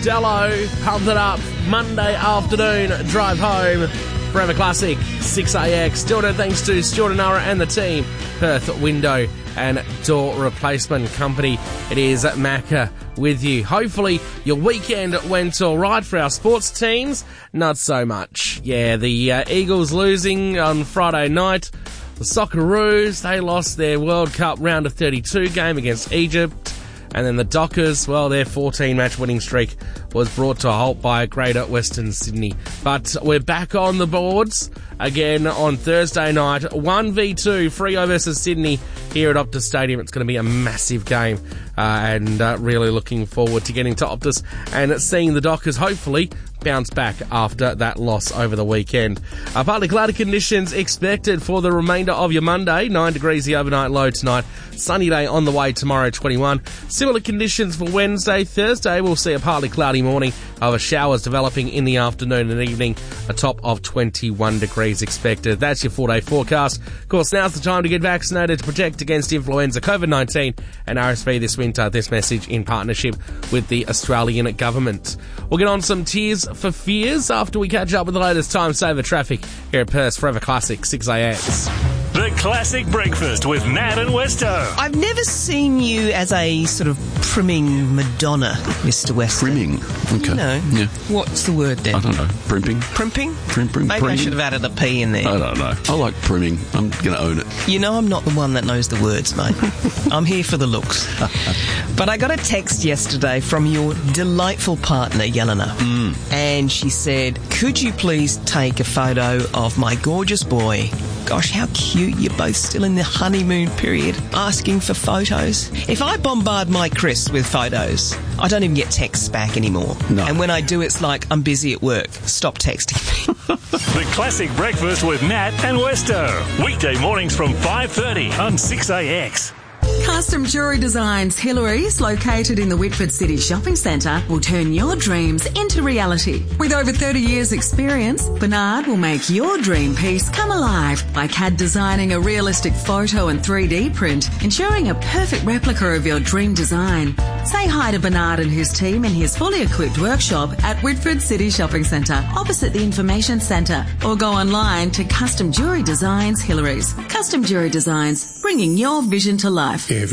Costello, Pump It Up, Monday afternoon, drive home, Forever Classic, 6AX. Still no thanks to Stuart and Nara and the team, Perth Window and Door Replacement Company. It is Macca with you. Hopefully your weekend went all right. For our sports teams, not so much. Yeah, the Eagles losing on Friday night. The Socceroos, they lost their World Cup round of 32 game against Egypt. And then the Dockers, well, their 14-match winning streak was brought to a halt by Greater Western Sydney. But we're back on the boards again on Thursday night. 1v2, Freo versus Sydney here at Optus Stadium. It's going to be a massive game and really looking forward to getting to Optus and seeing the Dockers hopefully bounce back after that loss over the weekend. Partly cloudy conditions expected for the remainder of your Monday. 9 degrees the overnight low tonight. Sunny day on the way tomorrow, 21. Similar conditions for Wednesday. Thursday, we'll see a partly cloudy morning over showers developing in the afternoon and evening. A top of 21 degrees expected. That's your 4-day forecast. Of course, now's the time to get vaccinated to protect against influenza, COVID-19 and RSV this winter. This message in partnership with the Australian government. We'll get on some Tears for Fears after we catch up with the latest time saver traffic here at Perth's Forever Classic 6AX. The Classic Breakfast with Matt and Westo. I've never seen you as a sort of primming Madonna, Mr. Weston. Primming? Okay. No. Yeah. What's the word then? I don't know. Primping? Primping? Primping? Maybe I should have added a P in there. I don't know. I like primming. I'm going to own it. You know I'm not the one that knows the words, mate. I'm here for the looks. But I got a text yesterday from your delightful partner, Yelena. And she said, could you please take a photo of my gorgeous boy? Gosh, how cute. You're both still in the honeymoon period, asking for photos. If I bombard my Chris with photos, I don't even get texts back anymore. No. And when I do, it's like, I'm busy at work. Stop texting me. The Classic Breakfast with Matt and Westo. Weekday mornings from 5:30 on 6AX. Custom Jewellery Designs Hillary's, located in the Whitford City Shopping Centre, will turn your dreams into reality. With over 30 years' experience, Bernard will make your dream piece come alive by CAD designing a realistic photo and 3D print, ensuring a perfect replica of your dream design. Say hi to Bernard and his team in his fully equipped workshop at Whitford City Shopping Centre, opposite the Information Centre, or go online to Custom Jewellery Designs Hillary's. Custom Jewellery Designs, bringing your vision to life.